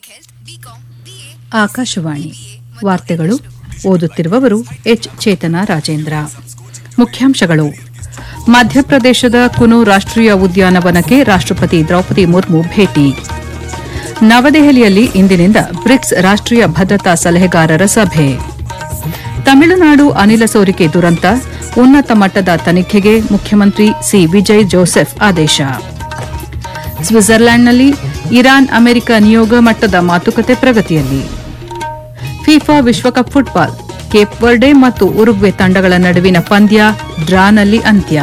ಆಕಾಶವಾಣಿ ವಾರ್ತೆಗಳು ಓದುತ್ತಿರುವವರು ಎಚ್ ಚೇತನ ರಾಜೇಂದ್ರ. ಮುಖ್ಯಾಂಶಗಳು: ಮಧ್ಯಪ್ರದೇಶದ ಕುನು ರಾಷ್ಟೀಯ ಉದ್ಯಾನವನಕ್ಕೆ ರಾಷ್ಟಪತಿ ದ್ರೌಪದಿ ಮುರ್ಮು ಭೇಟಿ. ನವದೆಹಲಿಯಲ್ಲಿ ಇಂದಿನಿಂದ ಬ್ರಿಕ್ಸ್ ರಾಷ್ಟೀಯ ಭದ್ರತಾ ಸಲಹೆಗಾರರ ಸಭೆ. ತಮಿಳುನಾಡು ಅನಿಲ ಸೋರಿಕೆ ದುರಂತ ಉನ್ನತ ಮಟ್ಟದ ತನಿಖೆಗೆ ಮುಖ್ಯಮಂತ್ರಿ ಸಿ ವಿಜಯ್ ಜೋಸೆಫ್ ಆದೇಶ. ಸ್ವಿಟ್ಜರ್ಲೆಂಡ್ನಲ್ಲಿ ಇರಾನ್ ಅಮೆರಿಕ ನಿಯೋಗ ಮಟ್ಟದ ಮಾತುಕತೆ ಪ್ರಗತಿಯಲ್ಲಿ. ಫಿಫಾ ವಿಶ್ವಕಪ್ ಫುಟ್ಬಾಲ್ ಕೇಪ್ ವರ್ಡೆ ಮತ್ತು ಉರುಗ್ವೆ ತಂಡಗಳ ನಡುವಿನ ಪಂದ್ಯ ಡ್ರಾನಲ್ಲಿ ಅಂತ್ಯ.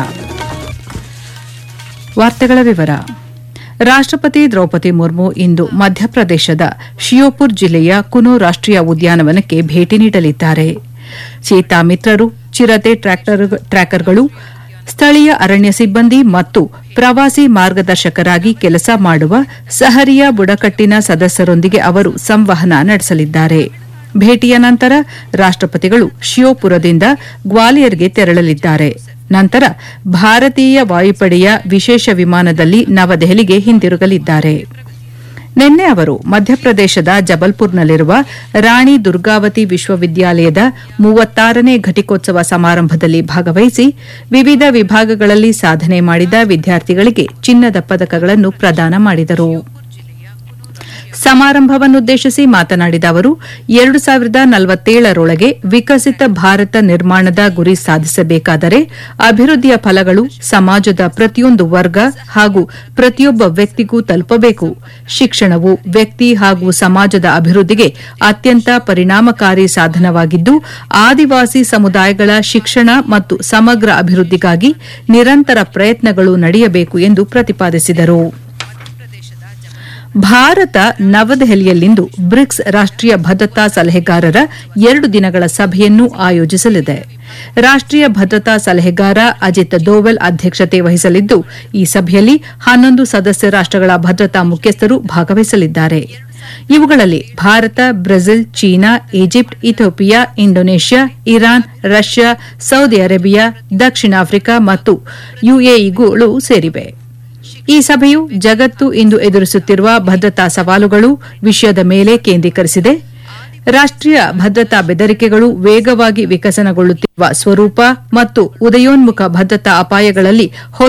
ವಾರ್ತೆಗಳ ವಿವರ. ರಾಷ್ಟಪತಿ ದ್ರೌಪದಿ ಮುರ್ಮು ಇಂದು ಮಧ್ಯಪ್ರದೇಶದ ಶಿಯೋಪುರ್ ಜಿಲ್ಲೆಯ ಕುನು ರಾಷ್ಟೀಯ ಉದ್ಯಾನವನಕ್ಕೆ ಭೇಟಿ ನೀಡಲಿದ್ದಾರೆ. ಚೀತಾ ಮಿತ್ರರು, ಚಿರತೆ ಟ್ರ್ಯಾಕರ್ಗಳು, ಸ್ಥಳೀಯ ಅರಣ್ಯ ಸಿಬ್ಬಂದಿ ಮತ್ತು ಪ್ರವಾಸಿ ಮಾರ್ಗದರ್ಶಕರಾಗಿ ಕೆಲಸ ಮಾಡುವ ಸಹರಿಯ ಬುಡಕಟ್ಟಿನ ಸದಸ್ಯರೊಂದಿಗೆ ಅವರು ಸಂವಹನ ನಡೆಸಲಿದ್ದಾರೆ. ಭೇಟಿಯ ನಂತರ ರಾಷ್ಟಪತಿಗಳು ಶಿಯೋಪುರದಿಂದ ಗ್ವಾಲಿಯರ್ಗೆ ತೆರಳಲಿದ್ದಾರೆ. ನಂತರ ಭಾರತೀಯ ವಾಯುಪಡೆಯ ವಿಶೇಷ ವಿಮಾನದಲ್ಲಿ ನವದೆಹಲಿಗೆ ಹಿಂದಿರುಗಲಿದ್ದಾರೆ. ನಿನ್ನೆ ಅವರು ಮಧ್ಯಪ್ರದೇಶದ ಜಬಲ್ಪುರ್ನಲ್ಲಿರುವ ರಾಣಿ ದುರ್ಗಾವತಿ ವಿಶ್ವವಿದ್ಯಾಲಯದ 36ನೇ ಘಟಿಕೋತ್ಸವ ಸಮಾರಂಭದಲ್ಲಿ ಭಾಗವಹಿಸಿ ವಿವಿಧ ವಿಭಾಗಗಳಲ್ಲಿ ಸಾಧನೆ ಮಾಡಿದ ವಿದ್ಯಾರ್ಥಿಗಳಿಗೆ ಚಿನ್ನದ ಪದಕಗಳನ್ನು ಪ್ರದಾನ ಮಾಡಿದರು. ಸಮಾರಂಭವನ್ನುದ್ದೇಶಿಸಿ ಮಾತನಾಡಿದ ಅವರು 2047ರೊಳಗೆ ವಿಕಸಿತ ಭಾರತ ನಿರ್ಮಾಣದ ಗುರಿ ಸಾಧಿಸಬೇಕಾದರೆ ಅಭಿವೃದ್ಧಿಯ ಫಲಗಳು ಸಮಾಜದ ಪ್ರತಿಯೊಂದು ವರ್ಗ ಹಾಗೂ ಪ್ರತಿಯೊಬ್ಬ ವ್ಯಕ್ತಿಗೂ ತಲುಪಬೇಕು. ಶಿಕ್ಷಣವು ವ್ಯಕ್ತಿ ಹಾಗೂ ಸಮಾಜದ ಅಭಿವೃದ್ಧಿಗೆ ಅತ್ಯಂತ ಪರಿಣಾಮಕಾರಿ ಸಾಧನವಾಗಿದ್ದು, ಆದಿವಾಸಿ ಸಮುದಾಯಗಳ ಶಿಕ್ಷಣ ಮತ್ತು ಸಮಗ್ರ ಅಭಿವೃದ್ಧಿಗಾಗಿ ನಿರಂತರ ಪ್ರಯತ್ನಗಳು ನಡೆಯಬೇಕು ಎಂದು ಪ್ರತಿಪಾದಿಸಿದರು. ಭಾರತ ನವದೆಹಲಿಯಲ್ಲಿಂದು ಬ್ರಿಕ್ಸ್ ರಾಷ್ಟೀಯ ಭದ್ರತಾ ಸಲಹೆಗಾರರ 2 ದಿನಗಳ ಸಭೆಯನ್ನು ಆಯೋಜಿಸಲಿದೆ. ರಾಷ್ಟೀಯ ಭದ್ರತಾ ಸಲಹೆಗಾರ ಅಜಿತ್ ದೋವಲ್ ಅಧ್ಯಕ್ಷತೆ ವಹಿಸಲಿದ್ದು, ಈ ಸಭೆಯಲ್ಲಿ 11 ಸದಸ್ಯ ರಾಷ್ಟಗಳ ಭದ್ರತಾ ಮುಖ್ಯಸ್ಥರು ಭಾಗವಹಿಸಲಿದ್ದಾರೆ. ಇವುಗಳಲ್ಲಿ Bharat, Brazil, China, Egypt, Ethiopia, Indonesia, Iran, Russia, Saudi Arabia, ದಕ್ಷಿಣ ಆಫ್ರಿಕಾ ಮತ್ತು ಯುಎಇಗಳು ಸೇರಿವೆ. ಈ ಸಭೆಯು ಜಗತ್ತು ಇಂದು ಎದುರಿಸುತ್ತಿರುವ ಭದ್ರತಾ ಸವಾಲುಗಳು ವಿಷಯದ ಮೇಲೆ ಕೇಂದ್ರೀಕರಿಸಿದೆ. ರಾಷ್ಟೀಯ ಭದ್ರತಾ ಬೆದರಿಕೆಗಳು ವೇಗವಾಗಿ ವಿಕಸನಗೊಳ್ಳುತ್ತಿರುವ ಸ್ವರೂಪ ಮತ್ತು ಉದಯೋನ್ಮುಖ ಭದ್ರತಾ ಅಪಾಯಗಳಲ್ಲಿ